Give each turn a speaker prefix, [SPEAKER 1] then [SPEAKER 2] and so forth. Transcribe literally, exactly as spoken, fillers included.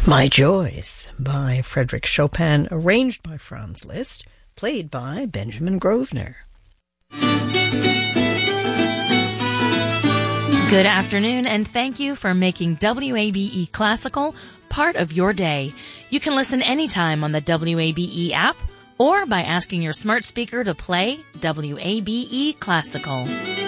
[SPEAKER 1] My Joys by Frederick Chopin, arranged by Franz Liszt, played by Benjamin Grosvenor.
[SPEAKER 2] Good afternoon, and thank you for making W A B E Classical part of your day. You can listen anytime on the W A B E app or by asking your smart speaker to play W A B E Classical.